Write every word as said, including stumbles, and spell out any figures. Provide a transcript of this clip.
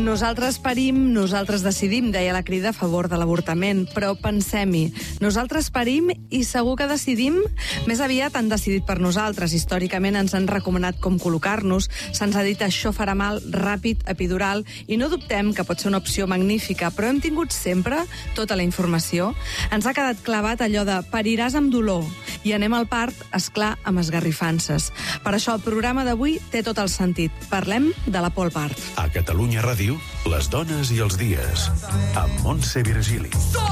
Nosaltres parim, nosaltres decidim, deia la Crida a favor de l'avortament, però pensem-hi, nosaltres parim i segur que decidim? Més aviat han decidit per nosaltres, històricament ens han recomanat com col·locar-nos, se'ns ha dit això farà mal, ràpid, epidural, i no dubtem que pot ser una opció magnífica, però hem tingut sempre tota la informació. Ens ha quedat clavat allò de pariràs amb dolor, i anem al part, esclar, amb esgarrifances. Per això el programa d'avui té tot el sentit. Parlem de la Polpart. A Catalunya Ràdio, les dones i els dies, amb Montse Virgili.